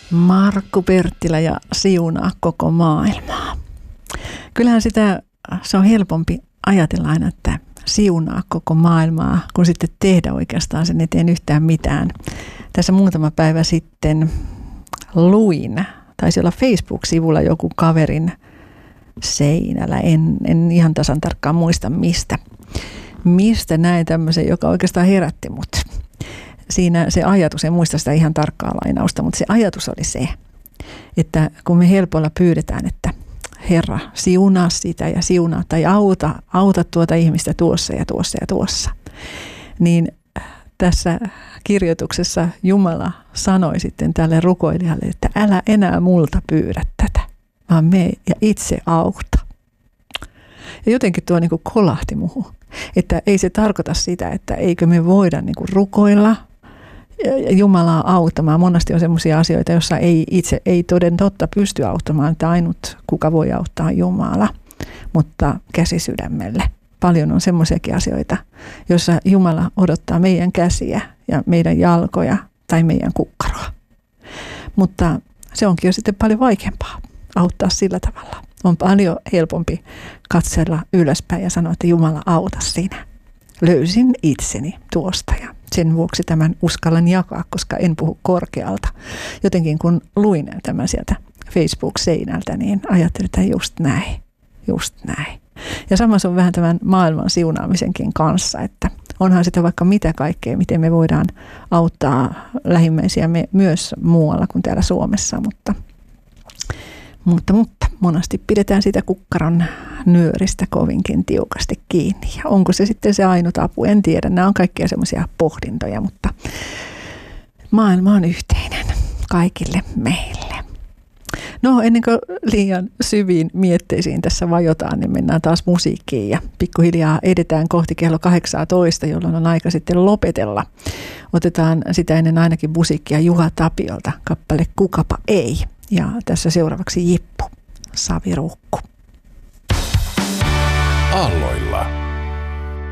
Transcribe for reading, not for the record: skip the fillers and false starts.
Markku Perttilä ja siunaa koko maailmaa. Kyllähän se on helpompi ajatella aina, että siunaa koko maailmaa, kun sitten tehdä oikeastaan sen eteen yhtään mitään. Tässä muutama päivä sitten luin, taisi olla Facebook-sivulla joku kaverin seinällä, en ihan tasan tarkkaan muista mistä näin tämmöisen, joka oikeastaan herätti mut. Siinä se ajatus, en muista sitä ihan tarkkaa lainausta, mutta se ajatus oli se, että kun me helpolla pyydetään, että Herra, siunaa sitä ja siunaa tai auta tuota ihmistä tuossa ja tuossa ja tuossa, niin tässä kirjoituksessa Jumala sanoi sitten tälle rukoilijalle, että älä enää multa pyydä tätä, vaan mene ja itse auta. Ja jotenkin tuo niin kuin kolahti muuhun, että ei se tarkoita sitä, että eikö me voida niin kuin rukoilla Jumalaa auttamaan. Monesti on sellaisia asioita, joissa ei toden totta pysty auttamaan, että ainut kuka voi auttaa Jumala, mutta käsi sydämelle. Paljon on semmoisiakin asioita, joissa Jumala odottaa meidän käsiä ja meidän jalkoja tai meidän kukkaroa. Mutta se onkin jo sitten paljon vaikeampaa auttaa sillä tavalla. On paljon helpompi katsella ylöspäin ja sanoa, että Jumala auta sinä. Löysin itseni tuosta ja sen vuoksi tämän uskallan jakaa, koska en puhu korkealta. Jotenkin kun luin tämän sieltä Facebook-seinältä, niin ajattelin, että just näin. Ja samassa on vähän tämän maailman siunaamisenkin kanssa, että onhan sitä vaikka mitä kaikkea, miten me voidaan auttaa lähimmäisiämme myös muualla kuin täällä Suomessa, mutta monesti pidetään sitä kukkaron nyöristä kovinkin tiukasti kiinni. Ja onko se sitten se ainut apu? En tiedä. Nämä on kaikkia semmoisia pohdintoja, mutta maailma on yhteinen kaikille meille. No ennen kuin liian syviin mietteisiin tässä vajotaan, niin mennään taas musiikkiin ja pikkuhiljaa edetään kohti kello 18, jolloin on aika sitten lopetella. Otetaan sitä ennen ainakin musiikkia Juha Tapiolta, kappale Kukapa ei. Ja tässä seuraavaksi Jippu, Saviruukku. Aalloilla.